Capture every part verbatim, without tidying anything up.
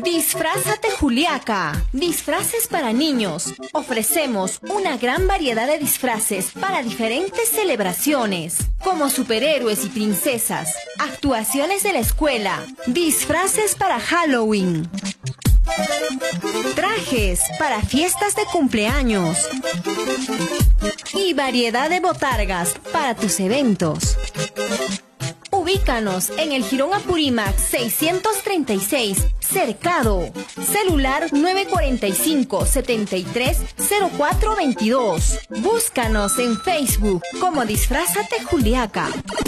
Disfrázate Juliaca. Disfraces para niños. Ofrecemos una gran variedad de disfraces para diferentes celebraciones, como superhéroes y princesas, actuaciones de la escuela, disfraces para Halloween, trajes para fiestas de cumpleaños y variedad de botargas para tus eventos. Ubícanos en el Jirón Apurímac seiscientos treinta y seis, Cercado. Celular nueve cuatro cinco, siete tres, cero cuatro dos dos. Búscanos en Facebook como Disfrázate Juliaca.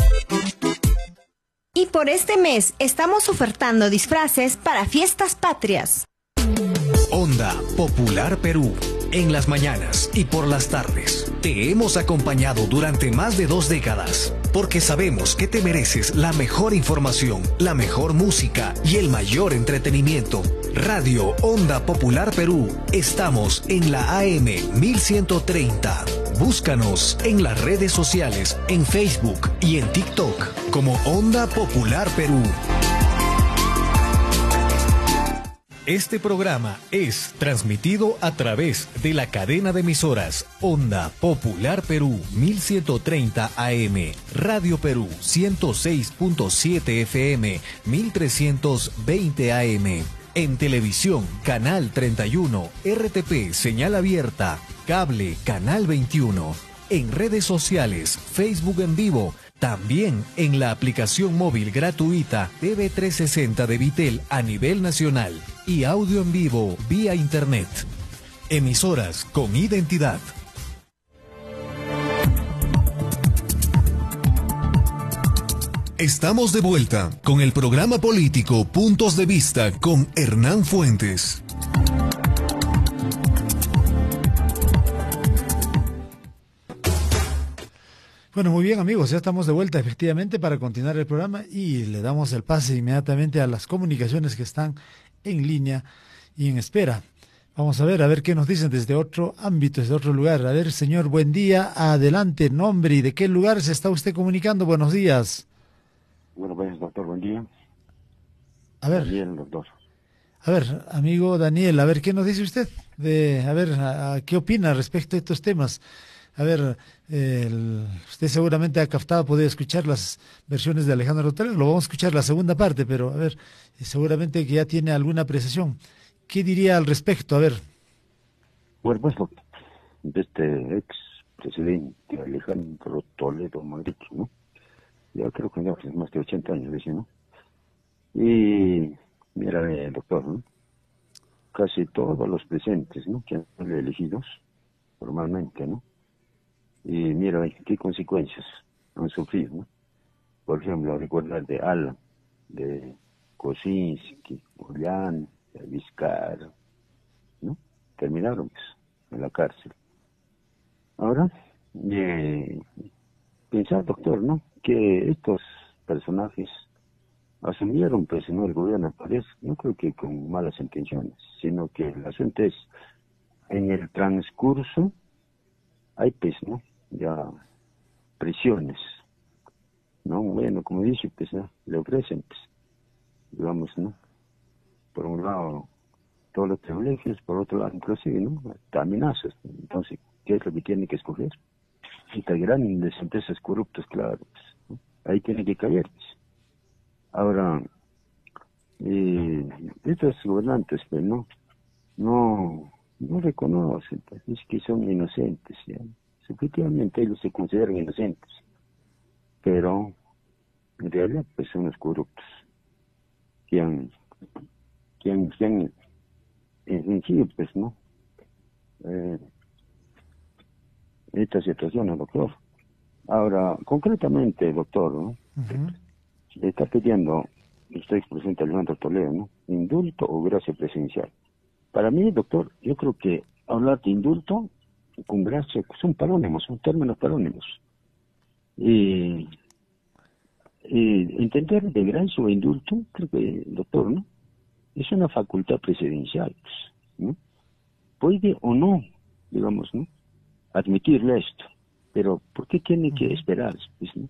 Y por este mes estamos ofertando disfraces para fiestas patrias. Onda Popular Perú. En las mañanas y por las tardes. Te hemos acompañado durante más de dos décadas, porque sabemos que te mereces la mejor información, la mejor música y el mayor entretenimiento. Radio Onda Popular Perú. Estamos en la A M mil ciento treinta. Búscanos en las redes sociales, en Facebook y en TikTok como Onda Popular Perú. Este programa es transmitido a través de la cadena de emisoras Onda Popular Perú mil ciento treinta A M, Radio Perú ciento seis punto siete F M, mil trescientos veinte A M. En televisión, Canal treinta y uno, R T P Señal Abierta, Cable Canal veintiuno. En redes sociales, Facebook en vivo, también en la aplicación móvil gratuita T V trescientos sesenta de Vitel a nivel nacional y audio en vivo vía internet. Emisoras con identidad. Estamos de vuelta con el programa político Puntos de Vista con Hernán Fuentes. Bueno, muy bien amigos, ya estamos de vuelta efectivamente para continuar el programa y le damos el pase inmediatamente a las comunicaciones que están en línea y en espera. Vamos a ver, a ver qué nos dicen desde otro ámbito, desde otro lugar. A ver, señor, buen día, adelante, nombre y de qué lugar se está usted comunicando. Buenos días. Bueno, pues, doctor, buen día. A ver. Daniel, doctor. A ver, amigo Daniel, a ver, ¿qué nos dice usted? De, a ver, a, a, ¿qué opina respecto a estos temas? A ver, eh, el, usted seguramente ha captado, ha podido escuchar las versiones de Alejandro Rotero, lo vamos a escuchar la segunda parte, pero a ver, seguramente que ya tiene alguna apreciación. ¿Qué diría al respecto? A ver. Bueno, pues, de este ex presidente Alejandro Toledo Madrid, ¿no? Ya creo que ya más de ochenta años, dice, ¿no? Y, mira, eh, doctor, ¿no? Casi todos los presentes, ¿no? Que han sido elegidos formalmente, ¿no? Y mira, qué consecuencias han sufrido, ¿no? Por ejemplo, recordar de Alan, de Kosinski, Julián, de Vizcarra, ¿no? Terminaron pues, en la cárcel. Ahora, eh, pensar, doctor, ¿no? Que estos personajes asumieron, pues, no el gobierno, parece, no creo que con malas intenciones, sino que el asunto es, en el transcurso, hay, pues, ¿no? Ya presiones, ¿no? Bueno, como dice, pues, ¿no? Le ofrecen, pues, digamos, ¿no? Por un lado, todos los privilegios, por otro lado, inclusive, ¿no? Hasta amenazas. Entonces, ¿qué es lo que tiene que escoger? Estas grandes empresas corruptas, claro, pues, ¿no? Ahí tiene que caer, pues. Ahora, eh, estos gobernantes, pues, ¿no? No, no reconocen, pues, es que son inocentes, ¿ya? Efectivamente ellos se consideran inocentes, pero en realidad pues son los corruptos que han, que han, que han infringido, pues, ¿no? Eh, esta situación, doctor. Ahora, concretamente, doctor, ¿no? Uh-huh. Le está pidiendo, usted expresidente Alejandro Toledo, ¿no? Indulto o gracia presidencial. Para mí, doctor, yo creo que hablar de indulto con gracia son parónimos, son términos parónimos. Y, y entender de gracia o indulto, creo que, doctor, ¿no? Es una facultad presidencial, pues, ¿no? Puede o no, digamos, ¿no? Admitirle esto, pero ¿por qué tiene que esperar, pues, ¿no?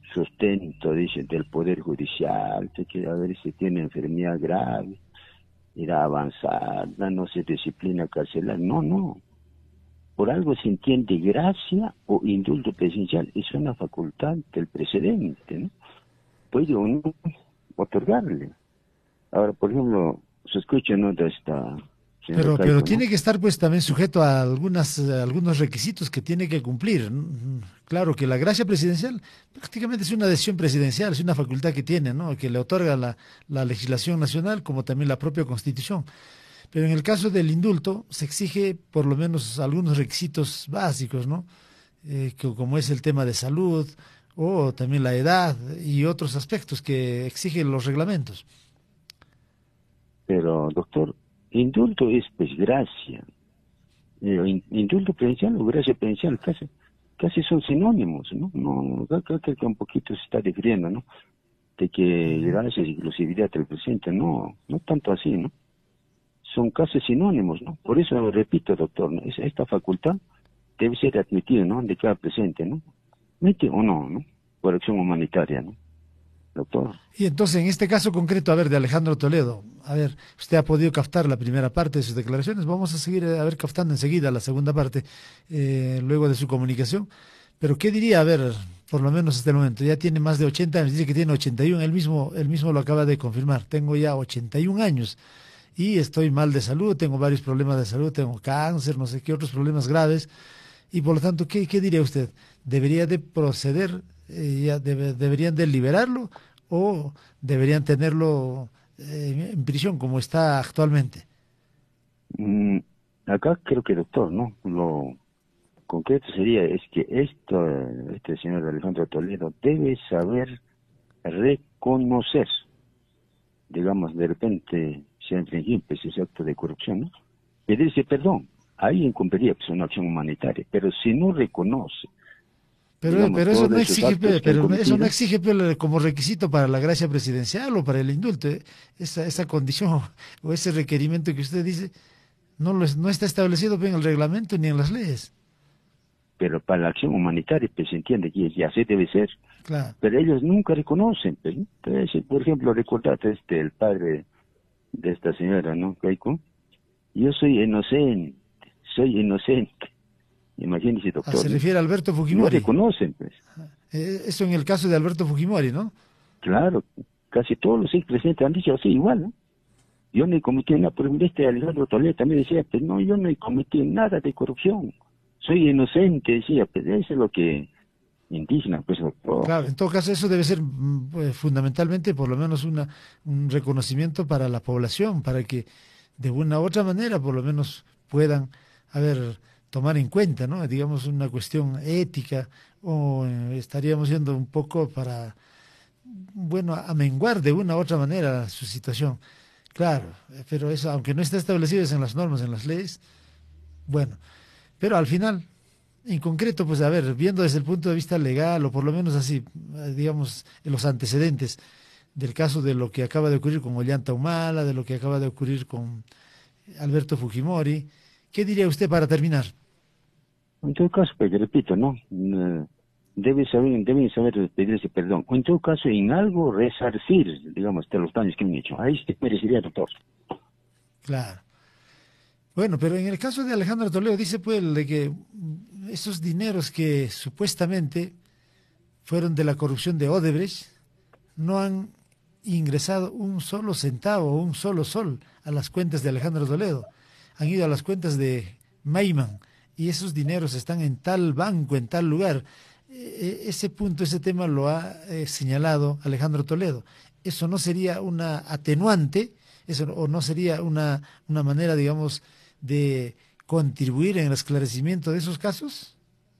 Sustento, dice, del Poder Judicial, de que a ver si tiene enfermedad grave, edad avanzada, no sé, disciplina carcelar, no, no. Por algo se entiende gracia o indulto presidencial, es una facultad del presidente, ¿no? Puede o no otorgarle. Ahora, por ejemplo, se escucha, ¿no?, de esta... Pero, Caico, pero ¿no? tiene que estar pues también sujeto a algunas, a algunos requisitos que tiene que cumplir. Claro que la gracia presidencial prácticamente es una decisión presidencial, es una facultad que tiene, ¿no?, que le otorga la, la legislación nacional como también la propia Constitución. Pero en el caso del indulto se exige por lo menos algunos requisitos básicos, ¿no? Eh, que, como es el tema de salud o también la edad y otros aspectos que exigen los reglamentos. Pero, doctor, indulto es pues gracia. Eh, indulto presidencial o gracia presidencial casi, casi son sinónimos, ¿no? No, creo que un poquito se está refiriendo, ¿no?, de que gracia es exclusividad del presidente, no, no tanto así, ¿no? Son casi sinónimos, ¿no? Por eso repito, doctor, ¿no?, esta facultad debe ser admitida, ¿no?, de cada presidente, ¿no? ¿Mete o no, no? Por acción humanitaria, ¿no? Doctor. Y entonces, en este caso concreto, a ver, de Alejandro Toledo, a ver, usted ha podido captar la primera parte de sus declaraciones, vamos a seguir a ver captando enseguida la segunda parte, eh, luego de su comunicación, pero ¿qué diría, a ver, por lo menos hasta el momento? Ya tiene más de ochenta años, dice que tiene ochenta y uno, él mismo, él mismo lo acaba de confirmar, tengo ya ochenta y un años y estoy mal de salud, tengo varios problemas de salud, tengo cáncer, no sé qué otros problemas graves, y por lo tanto, ¿qué, qué diría usted? ¿Debería de proceder, eh, ya debe, deberían de liberarlo o deberían tenerlo eh, en prisión como está actualmente? Mm, acá creo que, doctor, ¿no?, lo concreto sería es que esto, este señor Alejandro Toledo debe saber reconocer, digamos, de repente se ha infringido pues, ese acto de corrupción, ¿no?, pedirse perdón, ahí incumpliría pues, una acción humanitaria, pero si no reconoce, pero, digamos, pero eso no exige, pero pero eso no exige pero, como requisito para la gracia presidencial o para el indulto, ¿eh? esa esa condición o ese requerimiento que usted dice no lo, no está establecido en el reglamento ni en las leyes. Pero para la acción humanitaria pues se entiende que ya así debe ser. Claro. Pero ellos nunca reconocen, pues, ¿no? Entonces, por ejemplo, recordate este, el padre de esta señora, ¿no?, Caico, yo soy inocente, soy inocente. Imagínese, doctor. Ah, se refiere a Alberto Fujimori. No reconocen, pues. Eh, eso en el caso de Alberto Fujimori, ¿no? Claro, casi todos los expresidentes han dicho así, igual, ¿no? Yo no he cometido nada, por ejemplo, este Alejandro Toledo también decía, pues no, yo no he cometido nada de corrupción, soy inocente, decía, pues eso es lo que indígena, pues, doctor. Claro, en todo caso eso debe ser pues, fundamentalmente por lo menos una un reconocimiento para la población, para que de una u otra manera por lo menos puedan, a ver, tomar en cuenta, ¿no?, digamos, una cuestión ética, o eh, estaríamos yendo un poco para, bueno, amenguar de una u otra manera su situación. Claro, pero eso, aunque no está establecido en las normas, en las leyes, bueno, pero al final, en concreto, pues a ver, viendo desde el punto de vista legal, o por lo menos así, digamos, en los antecedentes del caso de lo que acaba de ocurrir con Ollanta Humala, de lo que acaba de ocurrir con Alberto Fujimori, ¿qué diría usted para terminar? En todo caso, pues repito, ¿no? Debe saber, deben saber pedirse perdón. O en todo caso, en algo resarcir, digamos, de los daños que me han hecho. Ahí se merecería, doctor. Claro. Bueno, pero en el caso de Alejandro Toledo, dice pues de que esos dineros que supuestamente fueron de la corrupción de Odebrecht no han ingresado un solo centavo, un solo sol a las cuentas de Alejandro Toledo. Han ido a las cuentas de Maiman y esos dineros están en tal banco, en tal lugar. E- ese punto, ese tema lo ha eh, señalado Alejandro Toledo. ¿Eso no sería una atenuante? ¿Eso o no sería una, una manera, digamos, de contribuir en el esclarecimiento de esos casos?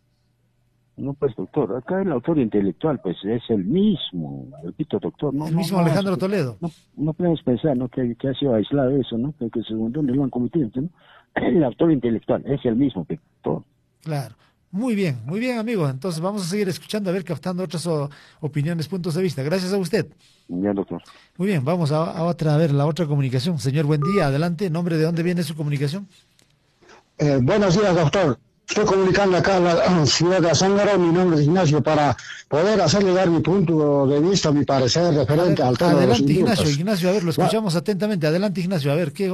No, pues, doctor, acá el autor intelectual, pues, es el mismo, repito, doctor. No, el no, mismo no, Alejandro no, Toledo. No, no podemos pensar, ¿no?, que, que ha sido aislado eso, ¿no?, que, que según dónde lo han cometido, ¿no? El autor intelectual es el mismo, doctor. Claro. Muy bien, muy bien, amigo. Entonces vamos a seguir escuchando, a ver, captando otras o, opiniones, puntos de vista. Gracias a usted. Ya, doctor. Muy bien, vamos a, a otra, a ver, la otra comunicación. Señor, buen día, adelante. ¿Nombre de dónde viene su comunicación? Eh, buenos días, doctor. Estoy comunicando acá a la ciudad de Azángaro, mi nombre es Ignacio, para poder hacer llegar mi punto de vista, mi parecer referente ver, al tema de los adelante, indultos. Ignacio, Ignacio, a ver, lo escuchamos atentamente. Adelante, Ignacio, a ver, ¿qué